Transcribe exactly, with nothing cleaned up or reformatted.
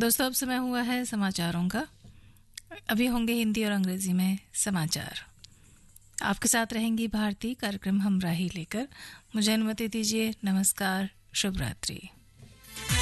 दोस्तों, अब समय हुआ है समाचारों का। अभी होंगे हिंदी और अंग्रेजी में समाचार। आपके साथ रहेंगी भारती, कार्यक्रम हमराही लेकर। मुझे अनुमति दीजिए। नमस्कार, शुभ रात्रि।